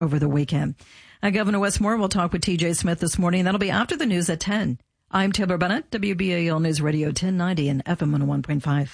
over the weekend. Governor Westmore will talk with TJ Smith this morning. That'll be after the news at 10. I'm Taylor Bennett, WBAL News Radio 1090 and FM 101.5.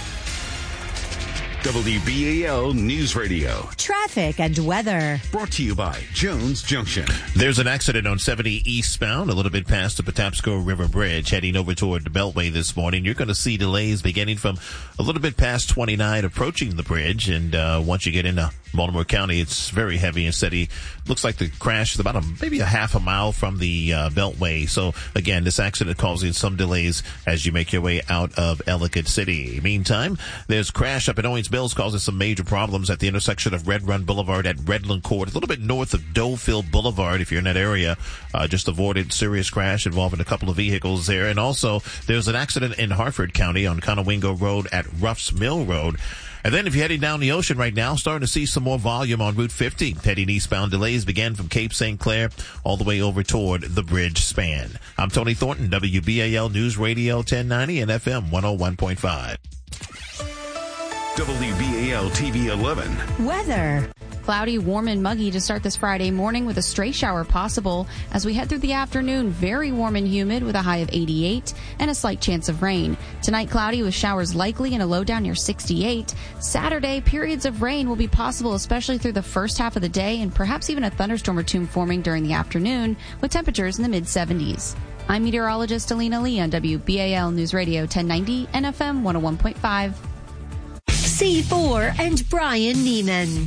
WBAL News Radio. Traffic and weather. Brought to you by Jones Junction. There's an accident on 70 eastbound, a little bit past the Patapsco River Bridge, heading over toward the Beltway this morning. You're going to see delays beginning from a little bit past 29 approaching the bridge. And once you get into Baltimore County, it's very heavy and steady. Looks like the crash is about maybe a half a mile from the Beltway. So again, this accident causing some delays as you make your way out of Ellicott City. Meantime, there's a crash up in Owings Mills causing some major problems at the intersection of Red Run Boulevard at Redland Court, a little bit north of Doefield Boulevard. If you're in that area, just avoided serious crash involving a couple of vehicles there. And also, there's an accident in Harford County on Conowingo Road at Ruff's Mill Road. And then if you're heading down the ocean right now, starting to see some more volume on Route 50. Heading eastbound, delays began from Cape St. Clair all the way over toward the bridge span. I'm Tony Thornton, WBAL News Radio 1090 and FM 101.5. WBAL TV 11. Weather. Cloudy, warm, and muggy to start this Friday morning with a stray shower possible. As we head through the afternoon, very warm and humid with a high of 88 and a slight chance of rain. Tonight, cloudy with showers likely and a low down near 68. Saturday, periods of rain will be possible, especially through the first half of the day, and perhaps even a thunderstorm or two forming during the afternoon with temperatures in the mid-70s. I'm meteorologist Alina Lee on WBAL News Radio 1090 and FM 101.5. C4 and Brian Neiman.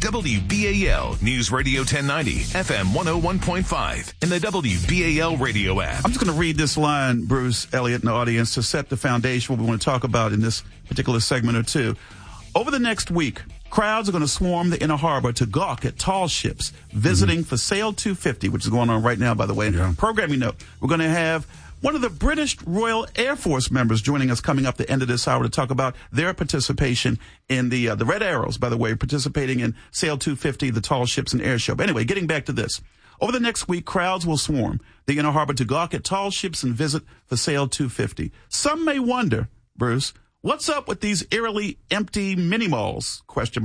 WBAL News Radio 1090, FM 101.5, and the WBAL radio app. I'm just going to read this line, Bruce, Elliott, and the audience, to set the foundation what we want to talk about in this particular segment or two. Over the next week, crowds are going to swarm the Inner Harbor to gawk at tall ships visiting for Sail 250, which is going on right now, by the way. Yeah. Programming note, we're going to have one of the British Royal Air Force members joining us coming up the end of this hour to talk about their participation in the Red Arrows, by the way, participating in Sail 250, the tall ships and air show. But anyway, getting back to this. Over the next week, crowds will swarm the Inner Harbor to gawk at tall ships and visit for Sail 250. Some may wonder, Bruce, what's up with these eerily empty mini-malls, ?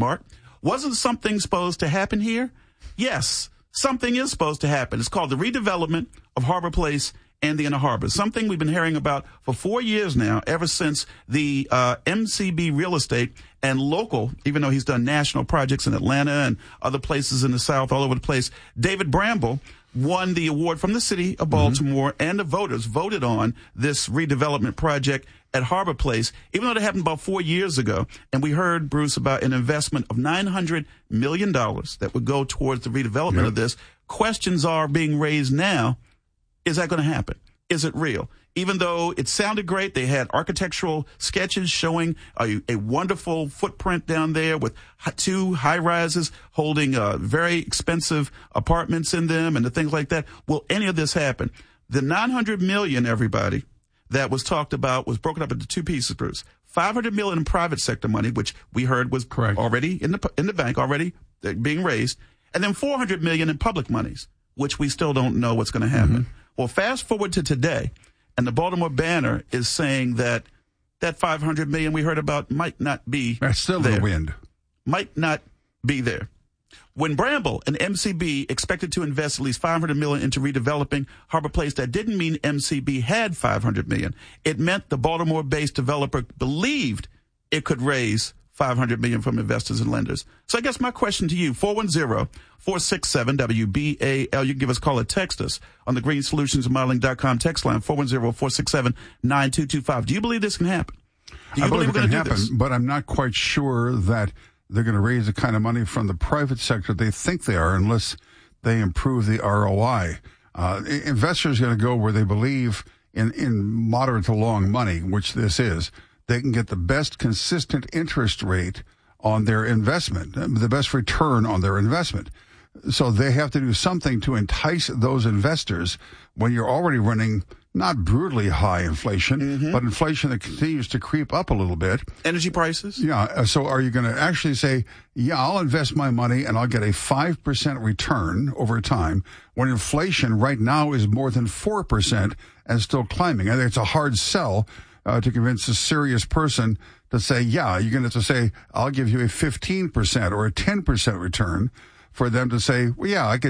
Wasn't something supposed to happen here? Yes, something is supposed to happen. It's called the redevelopment of Harbor Place and the Inner Harbor, something we've been hearing about for 4 years now, ever since the MCB Real Estate and local, even though he's done national projects in Atlanta and other places in the South, all over the place, David Bramble won the award from the city of Baltimore, and the voters voted on this redevelopment project at Harbor Place, even though it happened about 4 years ago. And we heard, Bruce, about an investment of $900 million that would go towards the redevelopment of this. Questions are being raised now. Is that going to happen? Is it real? Even though it sounded great, they had architectural sketches showing a wonderful footprint down there with 2 high-rises holding very expensive apartments in them and the things like that. Will any of this happen? The $900 million, everybody, that was talked about was broken up into 2 pieces, Bruce. $500 million in private sector money, which we heard was correct, already in the bank, already being raised, and then $400 million in public monies, which we still don't know what's going to happen. Well, fast forward to today, and the Baltimore Banner is saying that $500 million we heard about might not be That's still there. in the wind. Might not be there. When Bramble and MCB expected to invest at least $500 million into redeveloping Harbor Place, that didn't mean MCB had $500 million. It meant the Baltimore-based developer believed it could raise $500 million from investors and lenders. So I guess my question to you, 410-467-WBAL. You can give us a call or text us on the greensolutionsmodeling.com text line, 410-467-9225. Do you believe this can happen? Do you I believe it we're can going to do happen, this? but I'm not quite sure that they're going to raise the kind of money from the private sector they think they are unless they improve the ROI. Investors are going to go where they believe in moderate to long money, which this is. They can get the best consistent interest rate on their investment, the best return on their investment. So they have to do something to entice those investors when you're already running not brutally high inflation, but inflation that continues to creep up a little bit. Energy prices? Yeah. So are you going to actually say, yeah, I'll invest my money and I'll get a 5% return over time when inflation right now is more than 4% and still climbing? I think it's a hard sell to convince a serious person to say, yeah, you're going to have to say, I'll give you a 15% or a 10% return for them to say, well, yeah, I could